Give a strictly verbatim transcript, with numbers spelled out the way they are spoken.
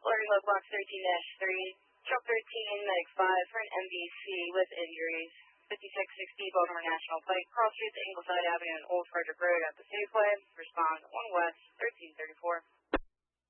Alerting Log Box thirteen dash three, Truck thirteen, Medic five for an M B C with injuries. fifty-six sixty Baltimore National Pike, cross street to Ingleside Avenue and Old Frederick Road at the Safeway. Respond one West, thirteen thirty-four.